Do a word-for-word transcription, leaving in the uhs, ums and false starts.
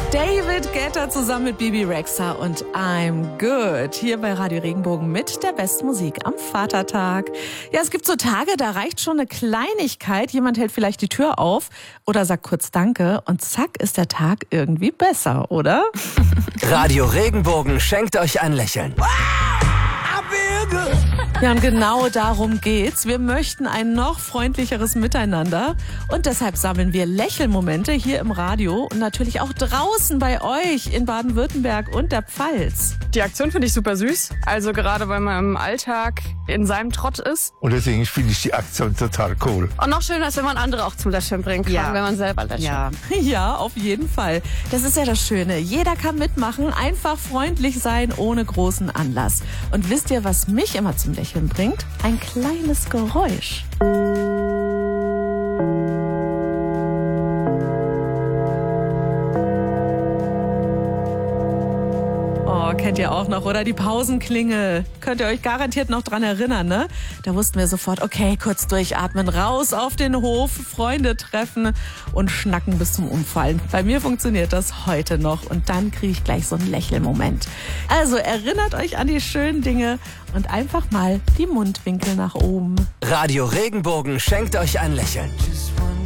David Guetta zusammen mit Bibi Rexha und I'm Good. Hier bei Radio Regenbogen mit der besten Musik am Vatertag. Ja, es gibt so Tage, da reicht schon eine Kleinigkeit. Jemand hält vielleicht die Tür auf oder sagt kurz Danke und zack ist der Tag irgendwie besser, oder? Radio Regenbogen schenkt euch ein Lächeln. Ja, und genau darum geht's. Wir möchten ein noch freundlicheres Miteinander und deshalb sammeln wir Lächelmomente hier im Radio und natürlich auch draußen bei euch in Baden-Württemberg und der Pfalz. Die Aktion finde ich super süß, also gerade weil man im Alltag in seinem Trott ist. Und deswegen finde ich die Aktion total cool. Und noch schöner ist, wenn man andere auch zum Lächeln bringen kann, Ja. wenn man selber lächelt. Ja. Ja, auf jeden Fall. Das ist ja das Schöne. Jeder kann mitmachen, einfach freundlich sein, ohne großen Anlass. Und wisst ihr, was mich immer zum Lächeln bringt? Ein kleines Geräusch. Oh, kennt ihr auch noch, oder? Die Pausenklingel. Könnt ihr euch garantiert noch dran erinnern, ne? Da wussten wir sofort, okay, kurz durchatmen, raus auf den Hof, Freunde treffen und schnacken bis zum Umfallen. Bei mir funktioniert das heute noch und dann kriege ich gleich so einen Lächelmoment. Also erinnert euch an die schönen Dinge und einfach mal die Mundwinkel nach oben. Radio Regenbogen schenkt euch ein Lächeln.